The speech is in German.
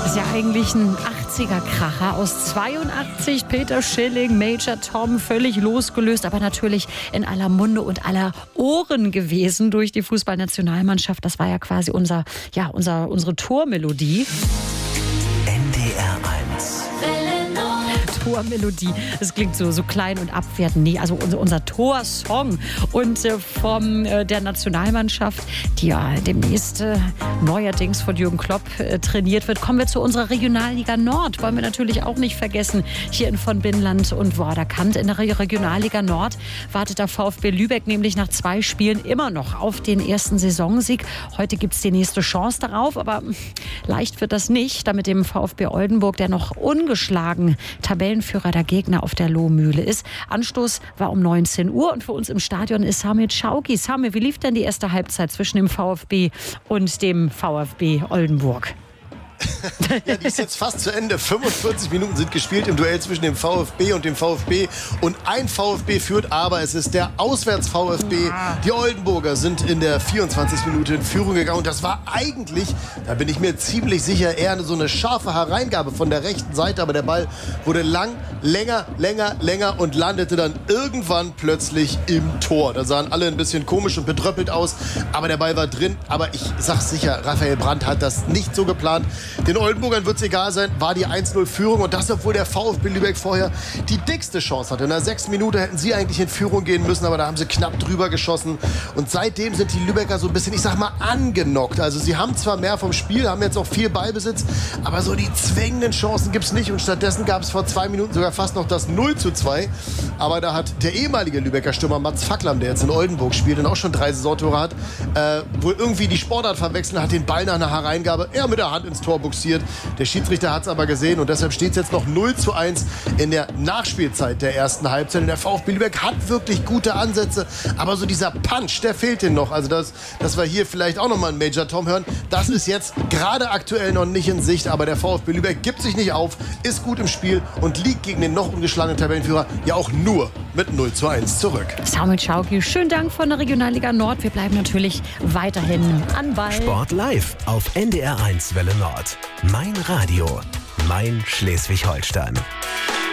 Das ist ja eigentlich ein 80er-Kracher aus 82. Peter Schilling, Major Tom, völlig losgelöst, aber natürlich in aller Munde und aller Ohren gewesen durch die Fußballnationalmannschaft. Das war ja quasi unsere Tormelodie. NDR 1. Tormelodie. Das klingt so klein und abwertend. Nee, also unser Torsong. Und von der Nationalmannschaft, die ja demnächst neuerdings von Jürgen Klopp trainiert wird, kommen wir zu unserer Regionalliga Nord. Wollen wir natürlich auch nicht vergessen. Hier in von Binnland und Vorderkant. In der Regionalliga Nord wartet der VfB Lübeck nämlich nach 2 Spielen immer noch auf den ersten Saisonsieg. Heute gibt es die nächste Chance darauf, aber leicht wird das nicht, da mit dem VfB Oldenburg, der noch ungeschlagen Tabellenführer der Gegner auf der Lohmühle ist. Anstoß war um 19 Uhr und für uns im Stadion ist Samir Schauki. Samir, wie lief denn die erste Halbzeit zwischen dem VfB und dem VfB Oldenburg? Ja, die ist jetzt fast zu Ende. 45 Minuten sind gespielt im Duell zwischen dem VfB und dem VfB. Und ein VfB führt, aber es ist der Auswärts-VfB. Die Oldenburger sind in der 24. Minute in Führung gegangen. Und das war eigentlich, da bin ich mir ziemlich sicher, eher so eine scharfe Hereingabe von der rechten Seite. Aber der Ball wurde länger und landete dann irgendwann plötzlich im Tor. Da sahen alle ein bisschen komisch und bedröppelt aus. Aber der Ball war drin. Aber ich sag's sicher, Raphael Brandt hat das nicht so geplant. Den Oldenburgern wird es egal sein, war die 1-0-Führung. Und das, obwohl der VfB Lübeck vorher die dickste Chance hatte. In der 6. Minute hätten sie eigentlich in Führung gehen müssen, aber da haben sie knapp drüber geschossen. Und seitdem sind die Lübecker so ein bisschen, ich sag mal, angenockt. Also sie haben zwar mehr vom Spiel, haben jetzt auch viel Ballbesitz, aber so die zwingenden Chancen gibt es nicht. Und stattdessen gab es vor 2 Minuten sogar fast noch das 0:2. Aber da hat der ehemalige Lübecker Stürmer Mats Facklam, der jetzt in Oldenburg spielt und auch schon 3 Saisontore hat, wohl irgendwie die Sportart verwechselt, hat den Ball nach einer Hereingabe mit der Hand ins Tor buxiert. Der Schiedsrichter hat es aber gesehen und deshalb steht es jetzt noch 0:1 in der Nachspielzeit der ersten Halbzeit. Und der VfB Lübeck hat wirklich gute Ansätze, aber so dieser Punch, der fehlt ihnen noch. Also dass wir hier vielleicht auch noch mal einen Major Tom hören, das ist jetzt gerade aktuell noch nicht in Sicht, aber der VfB Lübeck gibt sich nicht auf, ist gut im Spiel und liegt gegen den noch ungeschlagenen Tabellenführer ja auch nur mit 0:1 zurück. Samir Schauki, schönen Dank von der Regionalliga Nord. Wir bleiben natürlich weiterhin an Ball. Sport live auf NDR 1 Welle Nord. Mein Radio, mein Schleswig-Holstein.